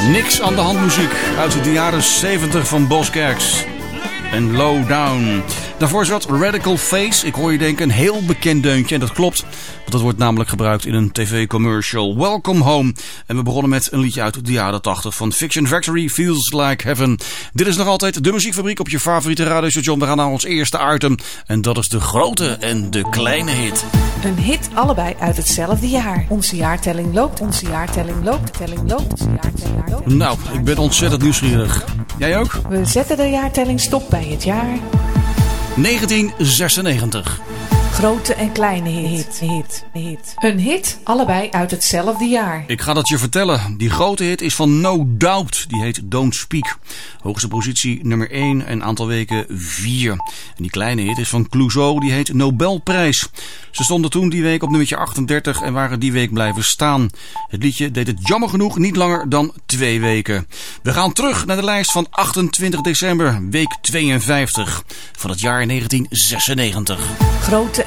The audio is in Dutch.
Niks aan de hand muziek uit de jaren 70 van Bos Kerks. En Low Down. Daarvoor zat Radical Face. Ik hoor je denken een heel bekend deuntje. En dat klopt, want dat wordt namelijk gebruikt in een tv-commercial. Welcome Home. En we begonnen met een liedje uit de jaren 80 van Fiction Factory, Feels Like Heaven. Dit is nog altijd de muziekfabriek op je favoriete radiostation. We gaan naar ons eerste item. En dat is de grote en de kleine hit. Een hit allebei uit hetzelfde jaar. Onze jaartelling loopt, onze jaartelling loopt, de telling loopt, onze jaartelling loopt. Nou, ik ben ontzettend nieuwsgierig. Jij ook? We zetten de jaartelling stop bij het jaar 1996. grote en kleine hit. Een hit, allebei uit hetzelfde jaar. Ik ga dat je vertellen. Die grote hit is van No Doubt. Die heet Don't Speak. Hoogste positie nummer 1 en aantal weken 4. En die kleine hit is van Clouseau. Die heet Nobelprijs. Ze stonden toen die week op nummertje 38 en waren die week blijven staan. Het liedje deed het jammer genoeg niet langer dan 2 weken. We gaan terug naar de lijst van 28 december, week 52 van het jaar 1996. Grote